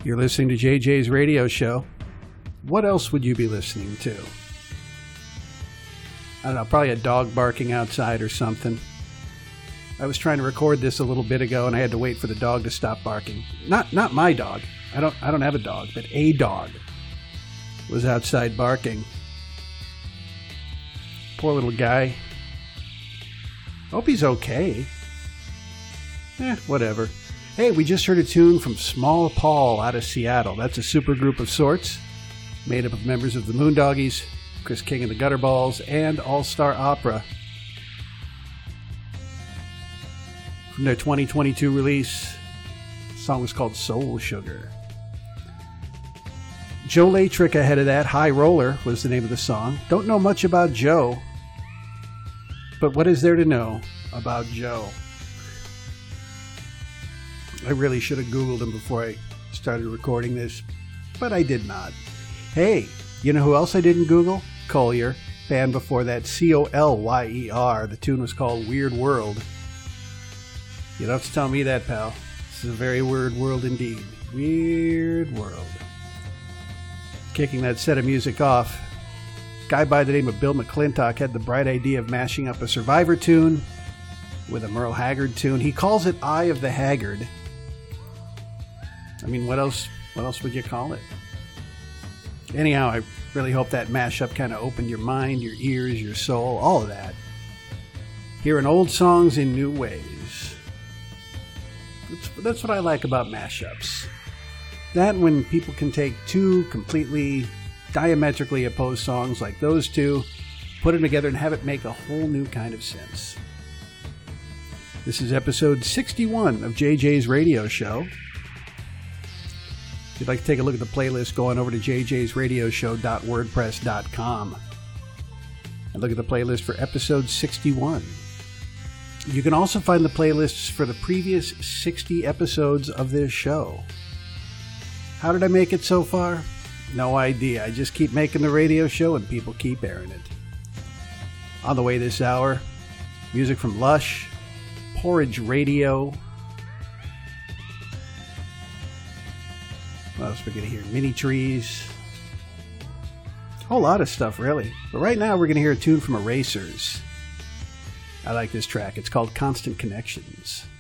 You're listening to JJ's radio show. What else would you be listening to? I don't know, probably a dog barking outside or something. I was trying to record this a little bit ago and I had to wait for the dog to stop barking. Not my dog. I don't have a dog, but a dog was outside barking. Poor little guy. Hope he's okay. Whatever. Hey, we just heard a tune from Small Paul out of Seattle. That's a supergroup of sorts, made up of members of the Moondoggies, Chris King and the Gutterballs, and All-Star Opera. From their 2022 release, the song was called Soul Sugar. Joe Laytrick ahead of that, High Roller was the name of the song. Don't know much about Joe, but what is there to know about Joe? I really should have Googled him before I started recording this, but I did not. Hey, you know who else I didn't Google? Collier. Band before that, Colyer. The tune was called Weird World. You don't have to tell me that, pal. This is a very weird world indeed. Weird world. Kicking that set of music off, a guy by the name of Bill McClintock had the bright idea of mashing up a Survivor tune with a Merle Haggard tune. He calls it Eye of the Haggard. I mean, what else would you call it? Anyhow, I really hope that mashup kind of opened your mind, your ears, your soul, all of that. Hearing old songs in new ways. That's what I like about mashups. That when people can take two completely diametrically opposed songs like those two, put them together and have it make a whole new kind of sense. This is episode 61 of JJ's radio show. If you'd like to take a look at the playlist, go on over to jjsradioshow.wordpress.com and look at the playlist for episode 61. You can also find the playlists for the previous 60 episodes of this show. How did I make it so far? No idea. I just keep making the radio show and people keep airing it. On the way this hour, music from Lush, Porridge Radio. What else are we going to hear? Mini Trees. A whole lot of stuff, really. But right now we're going to hear a tune from Erasers. I like this track. It's called Constant Connections.